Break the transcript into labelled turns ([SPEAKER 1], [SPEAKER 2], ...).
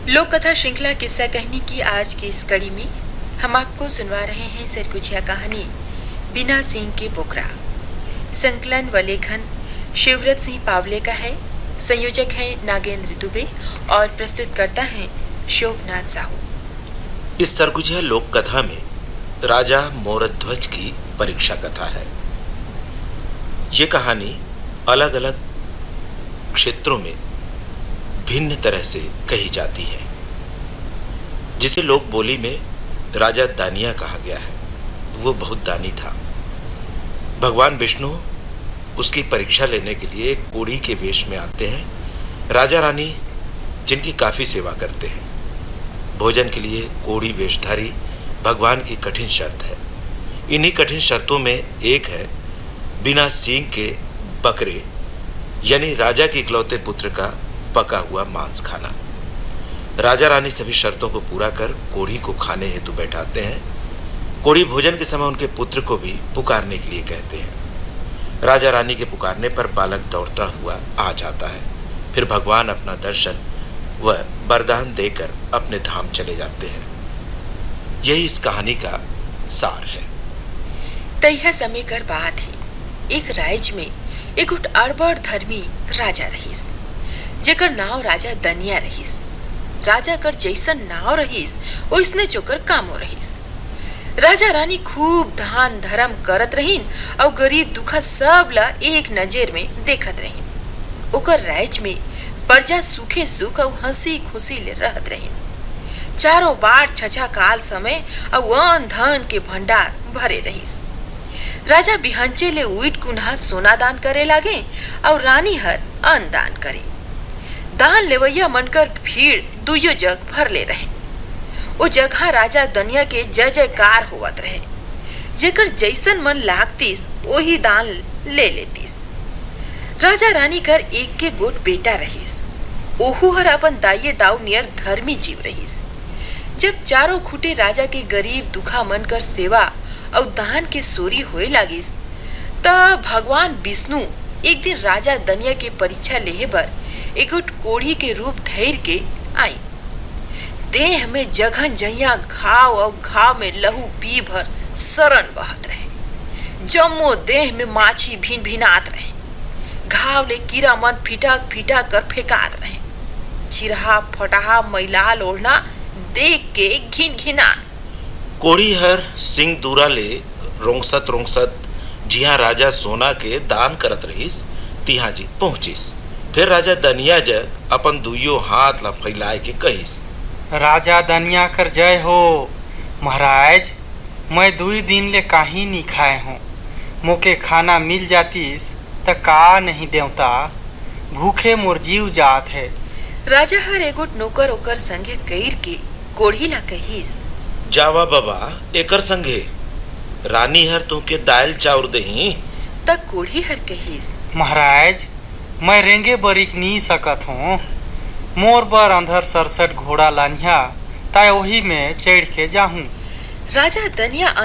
[SPEAKER 1] लोक कथा श्रृंखला किस्सा कहनी की आज की इस कड़ी में हम आपको सुनवा रहे हैं सरगुजिया कहानी बीना सिंह के बोकरा। संकलन व लेखन शिवव्रत सिंह पावले का है। संयोजक है नागेंद्र दुबे और प्रस्तुतकर्ता है शोभनाथ साहू।
[SPEAKER 2] इस सरगुजिया लोक कथा में राजा मोरध्वज की परीक्षा कथा है। ये कहानी अलग अलग क्षेत्रों में भिन्न तरह से कही जाती है, जिसे लोक बोली में राजा दानिया कहा गया है। वो बहुत दानी था। भगवान विष्णु उसकी परीक्षा लेने के लिए एक कोढ़ी के वेश में आते हैं। राजा रानी जिनकी काफी सेवा करते हैं। भोजन के लिए कोढ़ी वेशधारी भगवान की कठिन शर्त है। इन्हीं कठिन शर्तों में एक है बिना सींग के बकरे यानी राजा के इकलौते पुत्र का पका हुआ मांस खाना। राजा रानी सभी शर्तों को पूरा कर कोढ़ी को खाने हेतु बैठाते हैं। कोढ़ी भोजन के समय उनके पुत्र को भी पुकारने के लिए कहते हैं। राजा रानी के पुकारने पर बालक दौड़ता हुआ आ जाता है। फिर भगवान अपना दर्शन व वरदान देकर अपने धाम चले जाते हैं। यही इस कहानी का सार है।
[SPEAKER 1] तैया समय कर बात ही एक राज्य में एक अड़बड़ धर्मी राजा रहीस, जेकर नाव राजा दनिया रहीस। राजा कर जैसन नाव रहीस ओइसने चोकर कामो रहीस। राजा रानी खूब दान धर्म करत रहीन और गरीब दुखा सब ला एक नजर में देखत रहीन। ओकर राज्य में प्रजा सुखे सुख और हंसी खुशी ले रहत रहीन। चारों बार छछा काल समय और अन्न धन के भंडार भरे रहीस। राजा बिहंचे ले उइट कुन्हा सोना दान करे लागे और रानी हर अन्न दान करे। दान लेवैया मनकर भीड़ दुयो जग भर ले रहे। वो जगह राजा दुनिया के जय जयकार होवत रहे। जेकर जैसन मन लागतीस वही दान ले लेतीस। राजा रानी कर एक के गोट बेटा रहीस। ओहू हर अपन दाइये दाऊ नियर धर्मी जीव रहीस। जब चारों खुटे राजा के गरीब दुखा मन कर सेवा और दान के सोरी होए लागिस, तब भगवान विष्णु एक दिन राजा दनिया के परीक्षा लेहे बर एक कोढ़ी के रूप धैर्य के आई। देह में जघन जहिया घाव और घाव में लहू पी भर शरण बहत रहे। जम्मो देह में माछी भिन भिनात रहे। घाव ले कीड़ा मन फिटा फिटा कर फेंकात रहे। चिरहा फटाहा मैलाल ओढ़ना देख के घिन घिनान।
[SPEAKER 2] कोढ़ी हर सिंह दूरा ले रोंगसत रोंगसत जिहा राजा सोना के दान करत रहीस तिहा जी पहुंचिस। फिर राजा दनिया जग अपन दुइयो हाथ ला फैलाए के कहिस,
[SPEAKER 3] राजा दनिया कर जय हो। महाराज, मैं 2 दिन ले काही नहीं खाए हूँ। मोके खाना मिल जातीस त का नहीं देवता, भूखे मोर जीव जात है।
[SPEAKER 1] राजा हर एगोट नौकर ओकर संगे कईर के कोढ़ी ला कहिस,
[SPEAKER 2] जावा बाबा एकर संगे रानी हर तुके दाल चाउर दही।
[SPEAKER 1] तक कोढ़ी हर कहिस,
[SPEAKER 3] महाराज, मैं रेंगे बरिक नहीं सकत हूँ। मोर बर अंधर 67 घोड़ा लानिया ताय वही में चढ़ के जाहूँ।
[SPEAKER 1] राजा दनिया